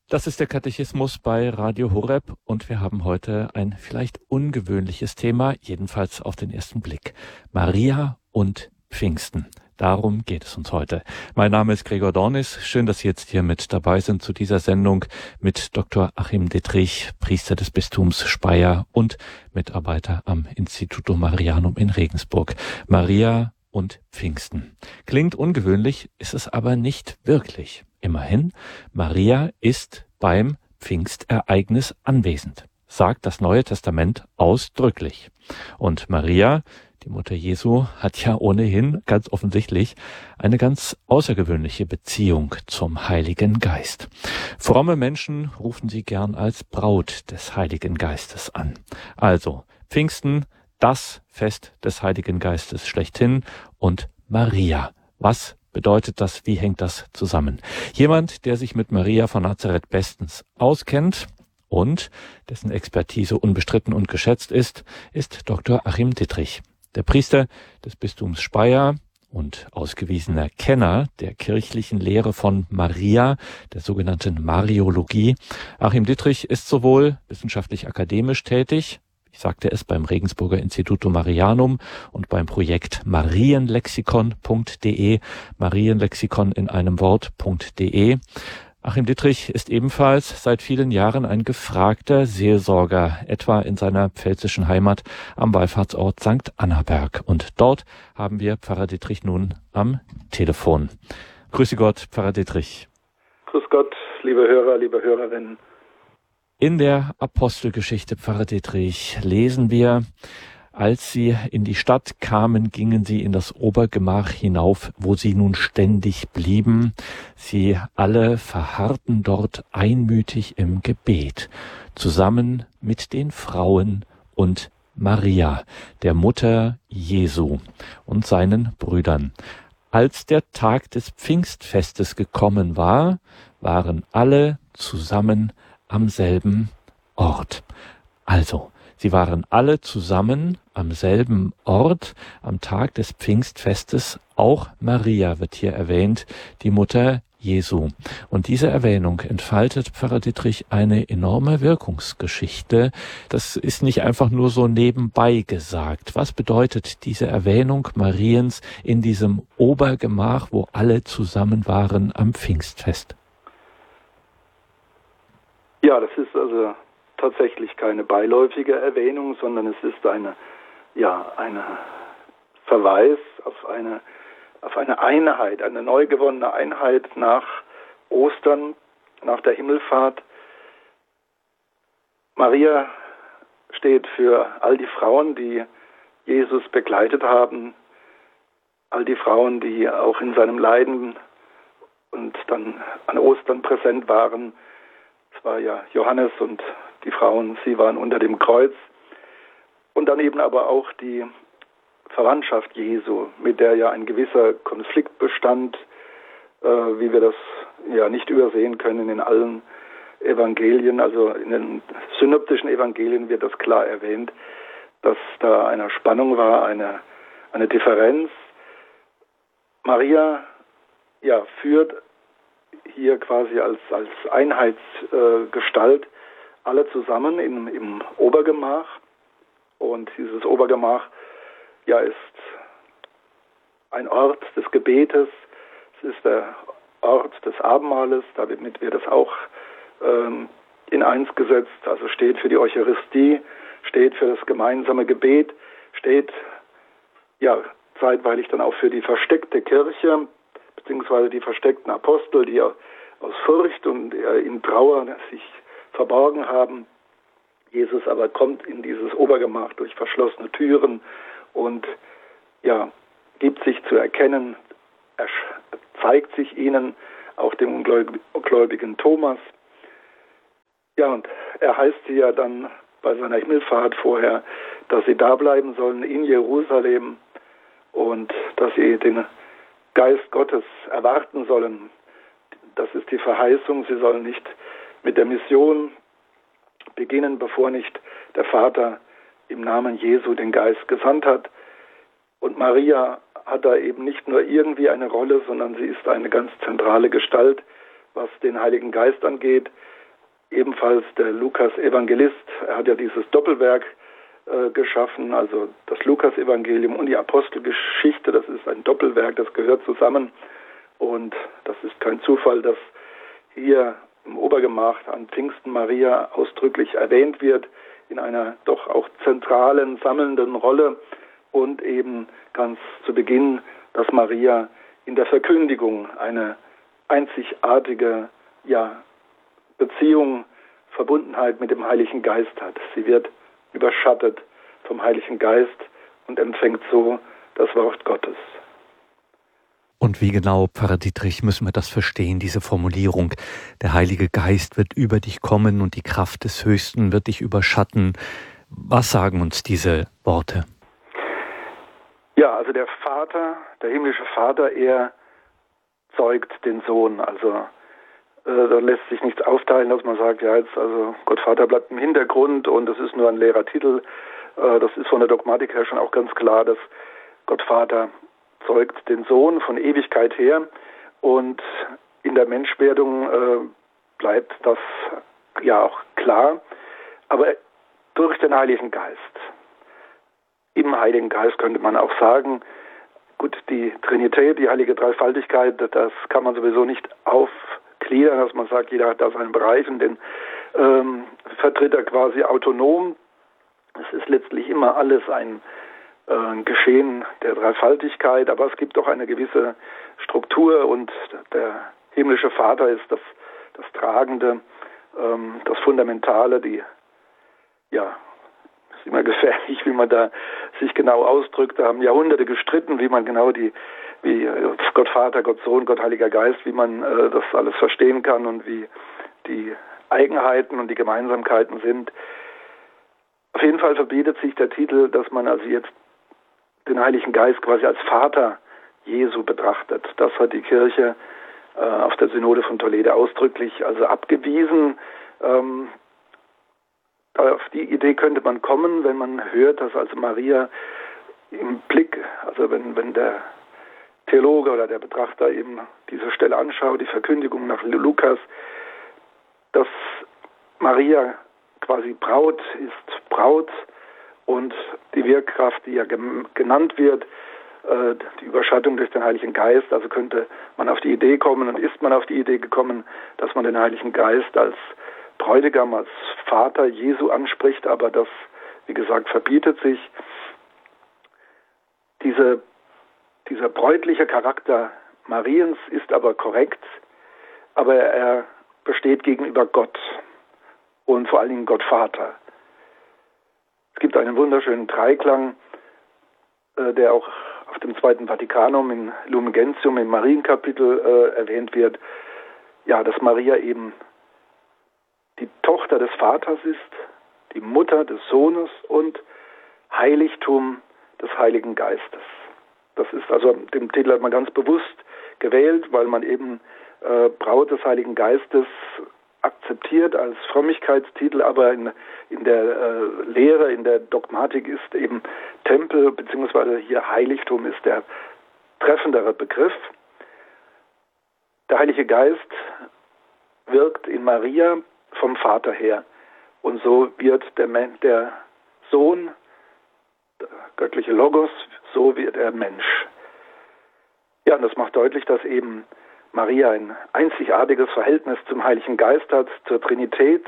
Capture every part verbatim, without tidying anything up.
Das ist der Katechismus bei Radio Horeb und wir haben heute ein vielleicht ungewöhnliches Thema, jedenfalls auf den ersten Blick. Maria und Pfingsten. Darum geht es uns heute. Mein Name ist Gregor Dornis. Schön, dass Sie jetzt hier mit dabei sind zu dieser Sendung mit Doktor Achim Dittrich, Priester des Bistums Speyer und Mitarbeiter am Instituto Marianum in Regensburg. Maria und Pfingsten. Klingt ungewöhnlich, ist es aber nicht wirklich. Immerhin, Maria ist beim Pfingstereignis anwesend, sagt das Neue Testament ausdrücklich. Und Maria, die Mutter Jesu, hat ja ohnehin ganz offensichtlich eine ganz außergewöhnliche Beziehung zum Heiligen Geist. Fromme Menschen rufen sie gern als Braut des Heiligen Geistes an. Also Pfingsten, das Fest des Heiligen Geistes schlechthin, und Maria. Was bedeutet das? Wie hängt das zusammen? Jemand, der sich mit Maria von Nazareth bestens auskennt und dessen Expertise unbestritten und geschätzt ist, ist Doktor Achim Dittrich, der Priester des Bistums Speyer und ausgewiesener Kenner der kirchlichen Lehre von Maria, der sogenannten Mariologie. Achim Dittrich ist sowohl wissenschaftlich-akademisch tätig, ich sagte es, beim Regensburger Instituto Marianum und beim Projekt marienlexikon punkt de, Marienlexikon in einem Wort.de. Achim Dittrich ist ebenfalls seit vielen Jahren ein gefragter Seelsorger, etwa in seiner pfälzischen Heimat am Wallfahrtsort Sankt Annaberg. Und dort haben wir Pfarrer Dittrich nun am Telefon. Grüße Gott, Pfarrer Dittrich. Grüß Gott, liebe Hörer, liebe Hörerinnen. In der Apostelgeschichte, Pfarrer Dittrich, lesen wir: Als sie in die Stadt kamen, gingen sie in das Obergemach hinauf, wo sie nun ständig blieben. Sie alle verharrten dort einmütig im Gebet, zusammen mit den Frauen und Maria, der Mutter Jesu, und seinen Brüdern. Als der Tag des Pfingstfestes gekommen war, waren alle zusammen am selben Ort. Also, sie waren alle zusammen am selben Ort am Tag des Pfingstfestes. Auch Maria wird hier erwähnt, die Mutter Jesu. Und diese Erwähnung entfaltet, Pfarrer Dittrich, eine enorme Wirkungsgeschichte. Das ist nicht einfach nur so nebenbei gesagt. Was bedeutet diese Erwähnung Mariens in diesem Obergemach, wo alle zusammen waren am Pfingstfest? Ja, das ist also tatsächlich keine beiläufige Erwähnung, sondern es ist eine, ja, eine Verweis auf eine, auf eine Einheit, eine neu gewonnene Einheit nach Ostern, nach der Himmelfahrt. Maria steht für all die Frauen, die Jesus begleitet haben, all die Frauen, die auch in seinem Leiden und dann an Ostern präsent waren. Es war ja Johannes und die Frauen, sie waren unter dem Kreuz. Und dann eben aber auch die Verwandtschaft Jesu, mit der ja ein gewisser Konflikt bestand, äh, wie wir das ja nicht übersehen können in allen Evangelien. Also in den synoptischen Evangelien wird das klar erwähnt, dass da eine Spannung war, eine, eine Differenz. Maria ja, führt hier quasi als, als Einheitsgestalt äh, alle zusammen im, im Obergemach. Und dieses Obergemach ja, ist ein Ort des Gebetes, es ist der Ort des Abendmahles, damit wird es auch ähm, in eins gesetzt, also steht für die Eucharistie, steht für das gemeinsame Gebet, steht ja zeitweilig dann auch für die versteckte Kirche, beziehungsweise die versteckten Apostel, die aus Furcht und in Trauer sich verborgen haben. Jesus aber kommt in dieses Obergemach durch verschlossene Türen und ja, gibt sich zu erkennen. Er zeigt sich ihnen, auch dem ungläubigen Thomas. Ja, und er heißt sie ja dann bei seiner Himmelfahrt vorher, dass sie da bleiben sollen in Jerusalem und dass sie den Geist Gottes erwarten sollen. Das ist die Verheißung. Sie sollen nicht mit der Mission beginnen, bevor nicht der Vater im Namen Jesu den Geist gesandt hat. Und Maria hat da eben nicht nur irgendwie eine Rolle, sondern sie ist eine ganz zentrale Gestalt, was den Heiligen Geist angeht. ebenfalls der Lukas-Evangelist. Er hat ja dieses Doppelwerk äh, geschaffen, also das Lukas-Evangelium und die Apostelgeschichte. Das ist ein Doppelwerk, das gehört zusammen. Und das ist kein Zufall, dass hier im Obergemach an Pfingsten Maria ausdrücklich erwähnt wird, in einer doch auch zentralen, sammelnden Rolle. Und eben ganz zu Beginn, dass Maria in der Verkündigung eine einzigartige ja, Beziehung, Verbundenheit mit dem Heiligen Geist hat. Sie wird überschattet vom Heiligen Geist und empfängt so das Wort Gottes. Und wie genau, Pfarrer Dietrich, müssen wir das verstehen, diese Formulierung? Der Heilige Geist wird über dich kommen und die Kraft des Höchsten wird dich überschatten. Was sagen uns diese Worte? Ja, also der Vater, der himmlische Vater, er zeugt den Sohn. Also äh, da lässt sich nichts aufteilen, dass man sagt, ja jetzt, also Gott Vater bleibt im Hintergrund und das ist nur ein leerer Titel. Äh, das ist von der Dogmatik her schon auch ganz klar, dass Gott Vater zeugt den Sohn von Ewigkeit her und in der Menschwerdung äh, bleibt das ja auch klar, aber durch den Heiligen Geist. Im Heiligen Geist könnte man auch sagen, gut, die Trinität, die heilige Dreifaltigkeit, das kann man sowieso nicht aufgliedern, dass man sagt, jeder hat da seinen Bereich und den ähm, vertritt er quasi autonom. Es ist letztlich immer alles ein äh, Geschehen der Dreifaltigkeit, aber es gibt doch eine gewisse Struktur und der himmlische Vater ist das, das Tragende, ähm, das Fundamentale, die, ja, ist immer gefährlich, wie man da sich genau ausdrückt. Da haben Jahrhunderte gestritten, wie man genau die, wie Gott Vater, Gott Sohn, Gott Heiliger Geist, wie man äh, das alles verstehen kann und wie die Eigenheiten und die Gemeinsamkeiten sind. Auf jeden Fall verbietet sich der Titel, dass man also jetzt den Heiligen Geist quasi als Vater Jesu betrachtet. Das hat die Kirche äh, auf der Synode von Toledo ausdrücklich also abgewiesen. Ähm, auf die Idee könnte man kommen, wenn man hört, dass also Maria im Blick, also wenn, wenn der Theologe oder der Betrachter eben diese Stelle anschaut, die Verkündigung nach Lukas, dass Maria quasi Braut ist, Braut und die Wirkkraft, die ja genannt wird, äh, die Überschattung durch den Heiligen Geist, also könnte man auf die Idee kommen und ist man auf die Idee gekommen, dass man den Heiligen Geist als Bräutigam, als Vater Jesu anspricht, aber das, wie gesagt, verbietet sich. Diese, dieser bräutliche Charakter Mariens ist aber korrekt, aber er besteht gegenüber Gott und vor allen Dingen Gott Vater. Es gibt einen wunderschönen Dreiklang, äh, der auch auf dem Zweiten Vatikanum in Lumen Gentium im Marienkapitel äh, erwähnt wird, ja, dass Maria eben die Tochter des Vaters ist, die Mutter des Sohnes und Heiligtum des Heiligen Geistes. Das ist also, den Titel hat man ganz bewusst gewählt, weil man eben äh, Braut des Heiligen Geistes akzeptiert als Frömmigkeitstitel, aber in, in der äh, Lehre, in der Dogmatik ist eben Tempel bzw. hier Heiligtum ist der treffendere Begriff. Der Heilige Geist wirkt in Maria vom Vater her und so wird der, der Sohn, der göttliche Logos, so wird er Mensch. Ja, und das macht deutlich, dass eben Maria ein einzigartiges Verhältnis zum Heiligen Geist hat, zur Trinität.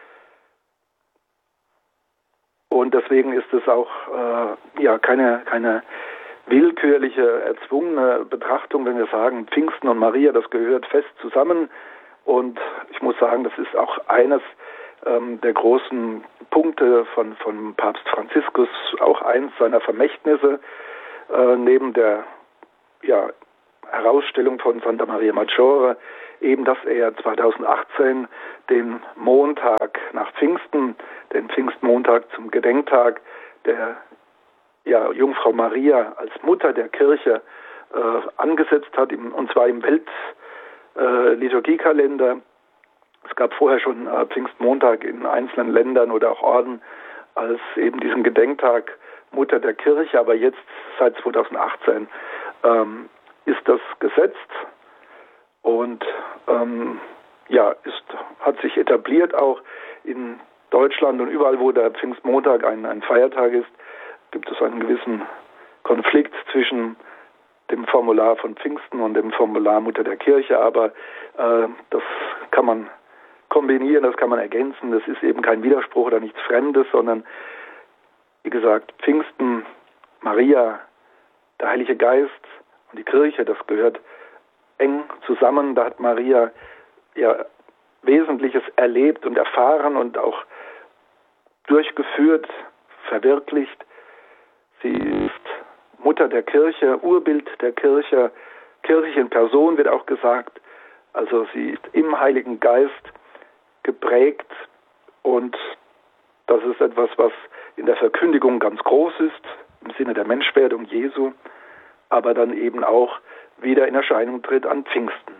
Und deswegen ist es auch äh, ja, keine, keine willkürliche, erzwungene Betrachtung, wenn wir sagen, Pfingsten und Maria, das gehört fest zusammen. Und ich muss sagen, das ist auch eines ähm, der großen Punkte von, von Papst Franziskus, auch eins seiner Vermächtnisse, äh, neben der ja, Herausstellung von Santa Maria Maggiore, eben, dass er zweitausendachtzehn den Montag nach Pfingsten, den Pfingstmontag zum Gedenktag der ja, Jungfrau Maria als Mutter der Kirche äh, angesetzt hat, im, und zwar im Weltliturgiekalender. Äh, es gab vorher schon äh, Pfingstmontag in einzelnen Ländern oder auch Orden als eben diesen Gedenktag Mutter der Kirche, aber jetzt seit zweitausendachtzehn ähm, ist das gesetzt und ähm, ja, ist hat sich etabliert auch in Deutschland und überall, wo der Pfingstmontag ein, ein Feiertag ist, gibt es einen gewissen Konflikt zwischen dem Formular von Pfingsten und dem Formular Mutter der Kirche, aber äh, das kann man kombinieren, das kann man ergänzen, das ist eben kein Widerspruch oder nichts Fremdes, sondern wie gesagt, Pfingsten, Maria, der Heilige Geist und die Kirche, das gehört eng zusammen. Da hat Maria ja Wesentliches erlebt und erfahren und auch durchgeführt, verwirklicht. Sie ist Mutter der Kirche, Urbild der Kirche, Kirche in Person wird auch gesagt. Also sie ist im Heiligen Geist geprägt und das ist etwas, was in der Verkündigung ganz groß ist, im Sinne der Menschwerdung Jesu, aber dann eben auch wieder in Erscheinung tritt an Pfingsten.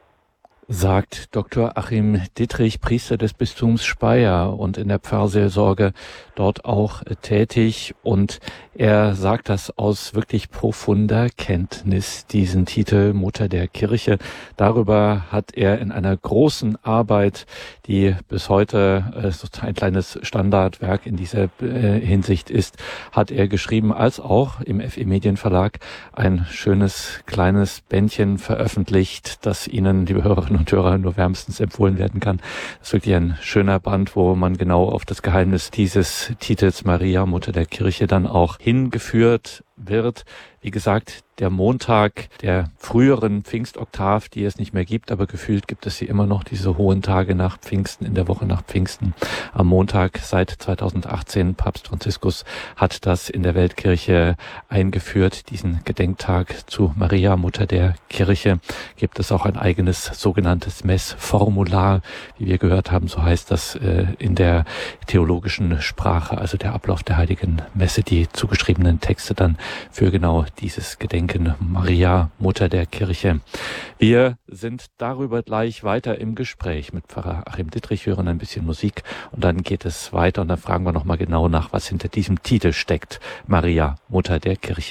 Sagt Doktor Achim Dittrich, Priester des Bistums Speyer und in der Pfarrseelsorge dort auch tätig. Und er sagt das aus wirklich profunder Kenntnis, diesen Titel Mutter der Kirche. Darüber hat er in einer großen Arbeit, die bis heute äh, so ein kleines Standardwerk in dieser äh, Hinsicht ist, hat er geschrieben, als auch im F E Medienverlag ein schönes kleines Bändchen veröffentlicht, das Ihnen, liebe Hörerinnen und Hörer, nur wärmstens empfohlen werden kann. Das ist wirklich ein schöner Band, wo man genau auf das Geheimnis dieses Titels Maria, Mutter der Kirche, dann auch hingeführt wird. Wie gesagt, der Montag der früheren Pfingstoktav, die es nicht mehr gibt, aber gefühlt gibt es sie immer noch, diese hohen Tage nach Pfingsten, in der Woche nach Pfingsten. Am Montag seit zweitausendachtzehn, Papst Franziskus hat das in der Weltkirche eingeführt, diesen Gedenktag zu Maria, Mutter der Kirche. Gibt es auch ein eigenes sogenanntes Messformular, wie wir gehört haben, so heißt das äh, in der theologischen Sprache, also der Ablauf der Heiligen Messe, die zugeschriebenen Texte dann für genau dieses Gedenken Maria, Mutter der Kirche. Wir sind darüber gleich weiter im Gespräch mit Pfarrer Achim Dittrich, hören ein bisschen Musik und dann geht es weiter und dann fragen wir nochmal genau nach, was hinter diesem Titel steckt. Maria, Mutter der Kirche.